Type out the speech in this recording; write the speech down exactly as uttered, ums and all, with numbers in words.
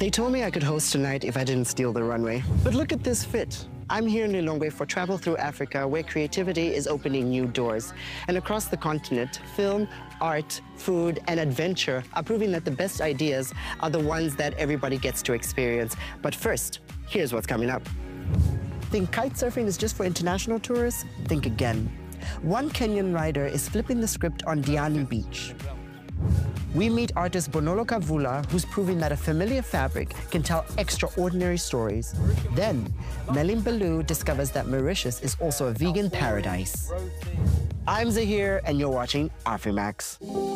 They told me I could host tonight if I didn't steal the runway. But look at this fit. I'm here in Lilongwe for Travel Through Africa, where creativity is opening new doors. And across the continent, film, art, food, and adventure are proving that the best ideas are the ones that everybody gets to experience. But first, here's what's coming up. Think kite surfing is just for international tourists? Think again. One Kenyan rider is flipping the script on Diani Beach. We meet artist Bonolo Kavula, who's proving that a familiar fabric can tell extraordinary stories. Then, Melim Baloo discovers that Mauritius is also a vegan paradise. I'm Zahir, and you're watching Afrimax.